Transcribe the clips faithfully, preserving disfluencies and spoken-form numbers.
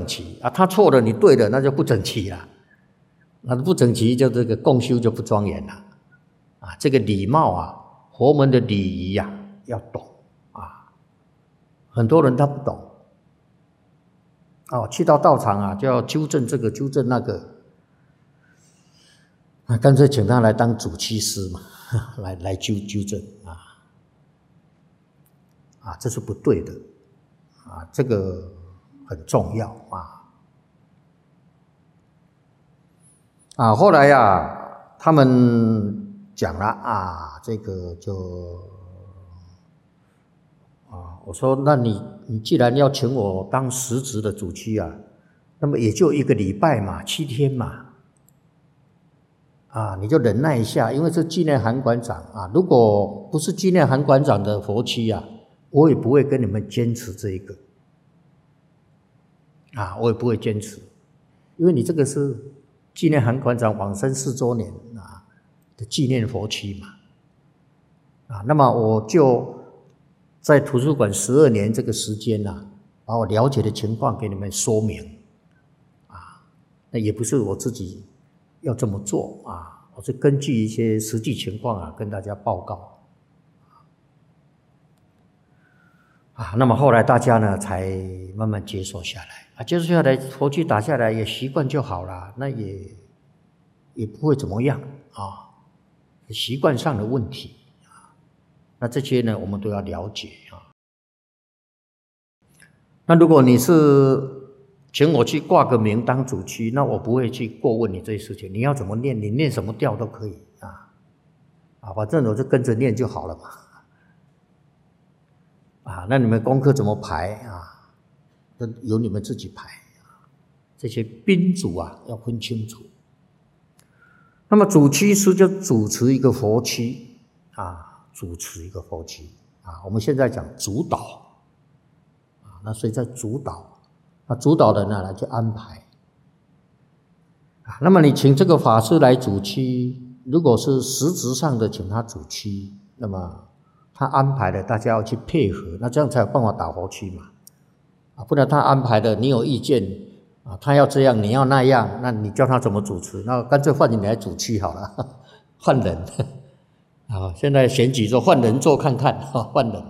齐啊，他错了你对了，那就不整齐了，那不整齐就这个共修就不庄严了啊。这个礼貌啊，佛门的礼仪呀、啊、要懂啊，很多人他不懂哦，去到道场啊就要纠正这个纠正那个，啊，干脆请他来当主七师嘛，来来纠纠正啊啊，这是不对的啊，这个很重要啊啊。后来呀、啊，他们讲了啊，这个就啊，我说那你你既然要请我当实职的主七啊，那么也就一个礼拜嘛，七天嘛。啊，你就忍耐一下，因为是纪念韩馆长啊。如果不是纪念韩馆长的佛期啊，我也不会跟你们坚持这一个啊，我也不会坚持，因为你这个是纪念韩馆长往生四周年啊的纪念佛期嘛啊。那么我就在图书馆十二年这个时间呐、啊，把我了解的情况给你们说明啊。那也不是我自己要这么做啊，我是根据一些实际情况啊跟大家报告啊。那么后来大家呢才慢慢接受下来啊，接受下来佛期打下来也习惯就好了，那也也不会怎么样啊，习惯上的问题啊。那这些呢我们都要了解啊。那如果你是请我去挂个名当主七，那我不会去过问你这些事情，你要怎么念，你念什么调都可以啊，啊，反正我就跟着念就好了嘛，啊，那你们功课怎么排啊？都由你们自己排啊，这些宾主啊要分清楚。那么主七师就主持一个佛期啊，主持一个佛期啊，我们现在讲主导啊，那所以在主导。那主导人呢来去安排啊。那么你请这个法师来主七，如果是实质上的请他主七，那么他安排的大家要去配合，那这样才有办法打佛七嘛啊。不然他安排的你有意见啊，他要这样你要那样，那你叫他怎么主持？那干脆换你来主七好了，换人啊。现在选举说换人做看看，换人。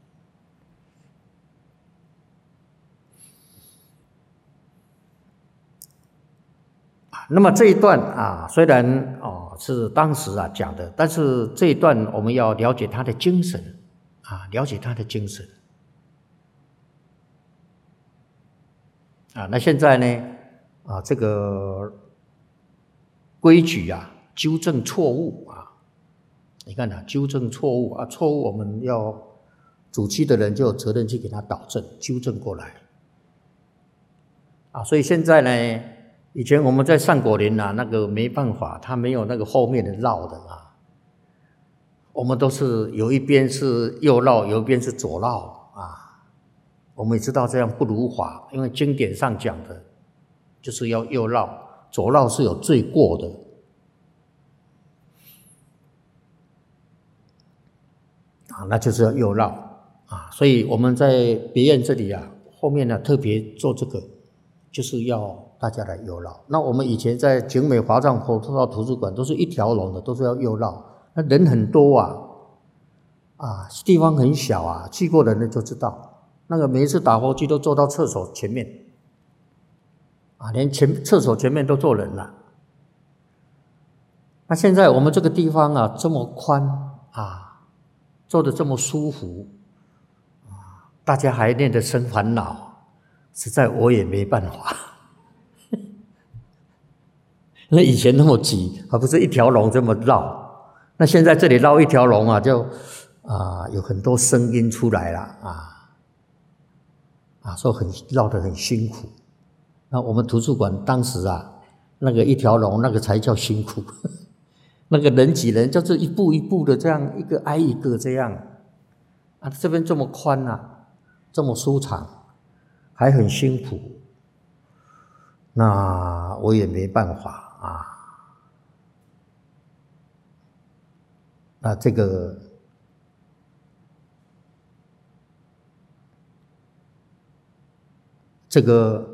那么这一段啊，虽然哦是当时啊讲的，但是这一段我们要了解他的精神啊，了解他的精神啊。那现在呢啊，这个规矩啊，纠正错误啊，你看啊，纠正错误啊，错误我们要主七的人就有责任去给他导正、纠正过来啊。所以现在呢。以前我们在上果林啊，那个没办法，他没有那个后面的绕的啊，我们都是有一边是右绕，有一边是左绕啊。我们也知道这样不如法，因为经典上讲的就是要右绕，左绕是有罪过的啊，那就是要右绕啊。所以我们在别院这里啊，后面呢特别做这个，就是要。大家来右绕。那我们以前在景美华藏佛教图书馆都是一条龙的，都是要右绕。那人很多啊，啊，地方很小啊，去过的人就知道，那个每一次打佛机都坐到厕所前面，啊，连前厕所前面都坐人了。那现在我们这个地方啊，这么宽啊，坐得这么舒服，啊，大家还念得生烦恼，实在我也没办法。那以前那么挤，还不是一条龙这么绕？那现在这里绕一条龙啊，就啊有很多声音出来了啊啊，说很绕得很辛苦。那我们图书馆当时啊，那个一条龙那个才叫辛苦，那个人挤人就是一步一步的这样一个挨一个这样啊，这边这么宽啊，这么舒畅，还很辛苦，那我也没办法。啊，那这个这个